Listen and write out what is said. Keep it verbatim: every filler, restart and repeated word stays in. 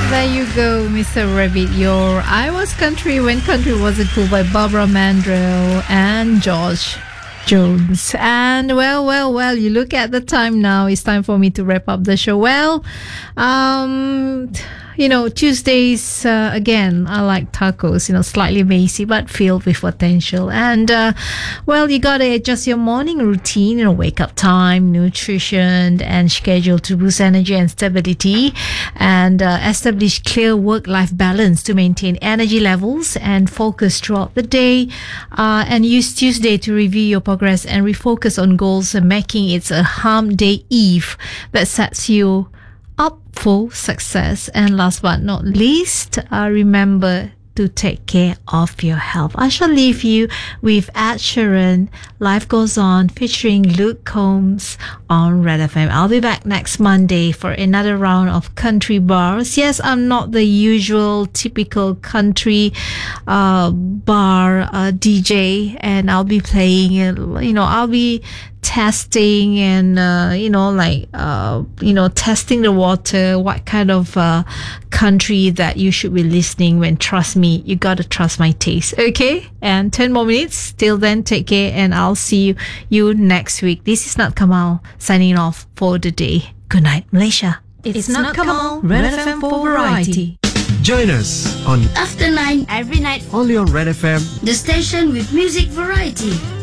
There you go, Mister Rabbit. Your I Was Country When Country Wasn't Cool by Barbara Mandrell and George Jones. And well, well, well, you look at the time now. It's time for me to wrap up the show. Well, um... you know, Tuesdays, uh, again, I like tacos, you know, slightly messy, but filled with potential. And, uh, well, you got to adjust your morning routine, you know, wake up time, nutrition, and schedule to boost energy and stability, and uh, establish clear work-life balance to maintain energy levels and focus throughout the day. Uh, and use Tuesday to review your progress and refocus on goals, and making it a hump day eve that sets you up for success. And last but not least, uh, remember to take care of your health. I shall leave you with Ed Sheeran, Life Goes On, featuring Luke Combs on Red F M. I'll be back next Monday for another round of country bars. Yes, I'm not the usual typical country uh, bar uh, D J, and I'll be playing, you know, I'll be testing and uh, you know like uh, you know testing the water, what kind of uh, country that you should be listening when. Trust me, you gotta trust my taste. Okay, and ten more minutes till then. Take care, and I'll see you, you next week. This is Nat Kamal signing off for the day. Good night, Malaysia. It's, it's Nat Kamal, Red F M for Variety. Join us on After nine every night only on Red F M, the station with music variety.